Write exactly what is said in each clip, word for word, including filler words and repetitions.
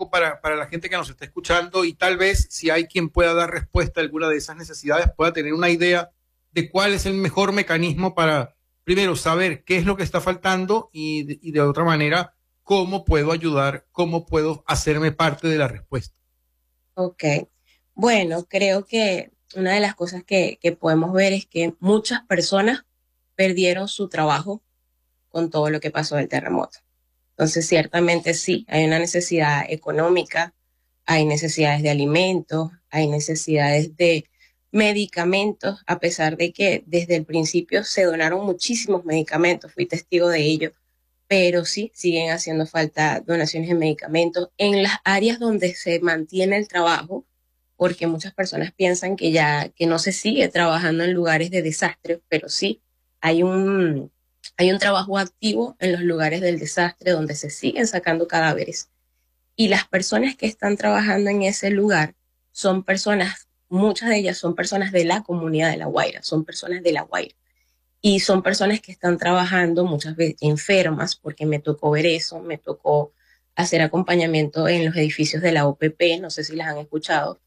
poco para, para la gente que nos está escuchando y tal vez si hay quien pueda dar respuesta a alguna de esas necesidades, pueda tener una idea de cuál es el mejor mecanismo para, primero, saber qué es lo que está faltando y, de- y de otra manera, cómo puedo ayudar, cómo puedo hacerme parte de la respuesta. Ok. Bueno, creo que una de las cosas que, que podemos ver es que muchas personas perdieron su trabajo con todo lo que pasó del terremoto. Entonces, ciertamente sí, hay una necesidad económica, hay necesidades de alimentos, hay necesidades de medicamentos, a pesar de que desde el principio se donaron muchísimos medicamentos, fui testigo de ello, pero sí, siguen haciendo falta donaciones de medicamentos en las áreas donde se mantiene el trabajo, porque muchas personas piensan que ya que no se sigue trabajando en lugares de desastre, pero sí, hay un, hay un trabajo activo en los lugares del desastre donde se siguen sacando cadáveres. Y las personas que están trabajando en ese lugar son personas, muchas de ellas son personas de la comunidad de La Guaira, son personas de La Guaira y son personas que están trabajando muchas veces enfermas, porque me tocó ver eso, me tocó hacer acompañamiento en los edificios de la O P P, no sé si las han escuchado,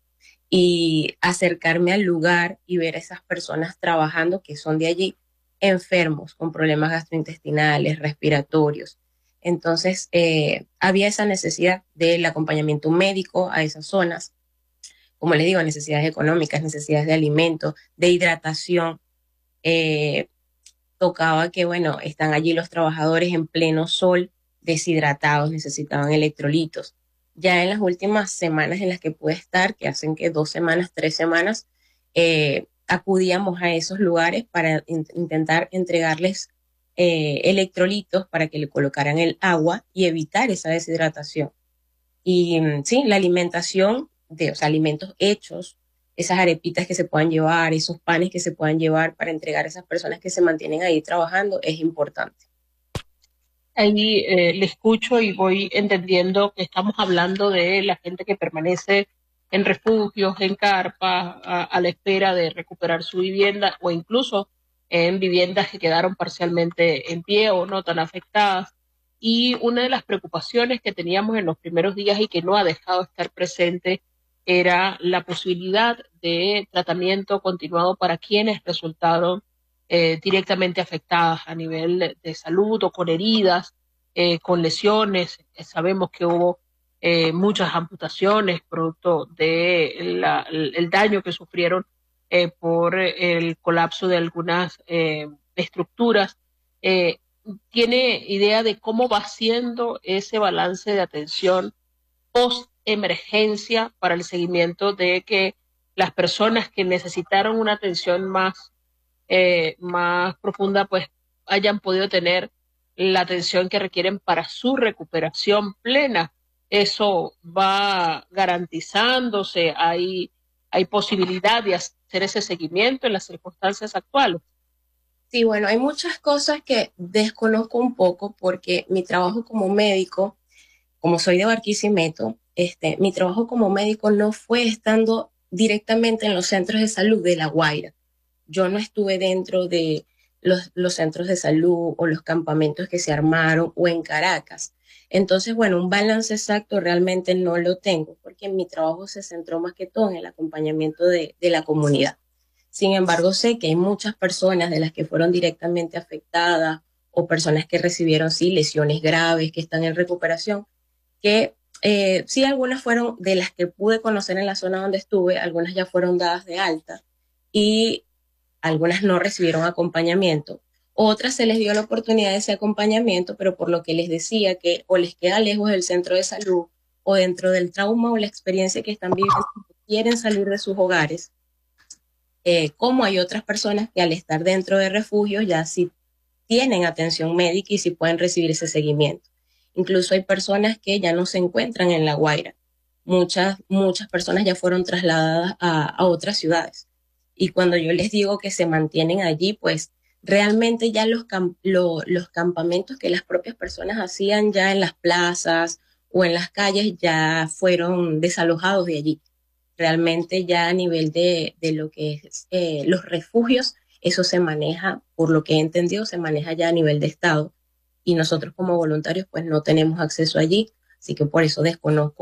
y acercarme al lugar y ver a esas personas trabajando que son de allí, enfermos, con problemas gastrointestinales, respiratorios. Entonces, eh, había esa necesidad del acompañamiento médico a esas zonas, como les digo, necesidades económicas, necesidades de alimentos, de hidratación. Eh, Tocaba que, bueno, están allí los trabajadores en pleno sol, deshidratados, necesitaban electrolitos. Ya en las últimas semanas en las que pude estar, que hacen que dos semanas, tres semanas, eh, acudíamos a esos lugares para in- intentar entregarles eh, electrolitos para que le colocaran el agua y evitar esa deshidratación. Y mm, sí, la alimentación de, o sea, alimentos hechos, esas arepitas que se puedan llevar, esos panes que se puedan llevar para entregar a esas personas que se mantienen ahí trabajando es importante. Ahí eh, le escucho y voy entendiendo que estamos hablando de la gente que permanece en refugios, en carpas, a, a la espera de recuperar su vivienda o incluso en viviendas que quedaron parcialmente en pie o no tan afectadas. Y una de las preocupaciones que teníamos en los primeros días y que no ha dejado de estar presente era la posibilidad de tratamiento continuado para quienes resultaron eh, directamente afectadas a nivel de, de salud o con heridas, eh, con lesiones. Eh, sabemos que hubo eh, muchas amputaciones producto de la, el, el daño que sufrieron eh, por el colapso de algunas eh, estructuras. Eh, ¿Tiene idea de cómo va siendo ese balance de atención post emergencia para el seguimiento de que las personas que necesitaron una atención más eh, más profunda, pues hayan podido tener la atención que requieren para su recuperación plena? Eso va garantizándose, hay, hay posibilidad de hacer ese seguimiento en las circunstancias actuales. Sí, bueno, hay muchas cosas que desconozco un poco porque mi trabajo como médico, como soy de Barquisimeto, este, mi trabajo como médico no fue estando directamente en los centros de salud de La Guaira. Yo no estuve dentro de los, los centros de salud o los campamentos que se armaron o en Caracas. Entonces, bueno, un balance exacto realmente no lo tengo porque mi trabajo se centró más que todo en el acompañamiento de, de la comunidad. Sin embargo, sé que hay muchas personas de las que fueron directamente afectadas o personas que recibieron, sí, lesiones graves, que están en recuperación, que eh, sí, algunas fueron de las que pude conocer en la zona donde estuve, algunas ya fueron dadas de alta y algunas no recibieron acompañamiento. Otras se les dio la oportunidad de ese acompañamiento, pero por lo que les decía que o les queda lejos del centro de salud o dentro del trauma o la experiencia que están viviendo, quieren salir de sus hogares, eh, como hay otras personas que al estar dentro de refugios ya sí tienen atención médica y sí pueden recibir ese seguimiento. Incluso hay personas que ya no se encuentran en La Guaira. Muchas, muchas personas ya fueron trasladadas a, a otras ciudades. Y cuando yo les digo que se mantienen allí, pues realmente ya los, camp lo, los campamentos que las propias personas hacían ya en las plazas o en las calles ya fueron desalojados de allí. Realmente ya a nivel de, de lo que es eh, los refugios, eso se maneja, por lo que he entendido, se maneja ya a nivel de Estado y nosotros como voluntarios pues no tenemos acceso allí, así que por eso desconozco